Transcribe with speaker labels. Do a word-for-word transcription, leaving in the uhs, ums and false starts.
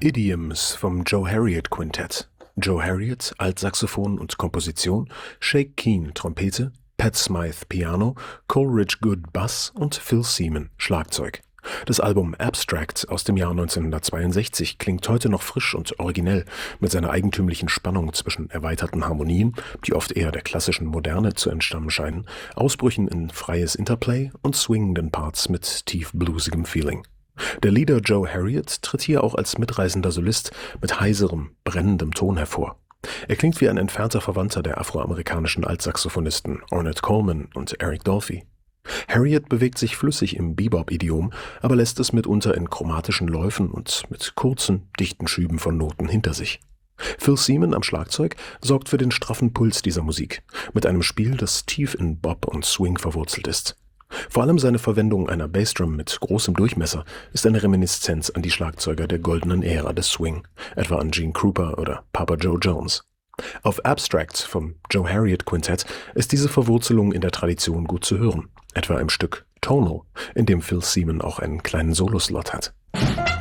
Speaker 1: Idioms vom Joe Harriott Quintett. Joe Harriott, Altsaxophon und Komposition, Shake Keen, Trompete, Pat Smythe, Piano, Coleridge Good, Bass und Phil Seaman, Schlagzeug. Das Album Abstract aus dem Jahr neunzehnhundertzweiundsechzig klingt heute noch frisch und originell mit seiner eigentümlichen Spannung zwischen erweiterten Harmonien, die oft eher der klassischen Moderne zu entstammen scheinen, Ausbrüchen in freies Interplay und swingenden Parts mit tief bluesigem Feeling. Der Leader Joe Harriott tritt hier auch als mitreißender Solist mit heiserem, brennendem Ton hervor. Er klingt wie ein entfernter Verwandter der afroamerikanischen Altsaxophonisten Ornette Coleman und Eric Dolphy. Harriott bewegt sich flüssig im Bebop-Idiom, aber lässt es mitunter in chromatischen Läufen und mit kurzen, dichten Schüben von Noten hinter sich. Phil Seaman am Schlagzeug sorgt für den straffen Puls dieser Musik, mit einem Spiel, das tief in Bop und Swing verwurzelt ist. Vor allem seine Verwendung einer Bassdrum mit großem Durchmesser ist eine Reminiszenz an die Schlagzeuger der goldenen Ära des Swing, etwa an Gene Krupa oder Papa Joe Jones. Auf Abstract vom Joe Harriott Quintett ist diese Verwurzelung in der Tradition gut zu hören, etwa im Stück Tonal, in dem Phil Seaman auch einen kleinen Soloslot hat.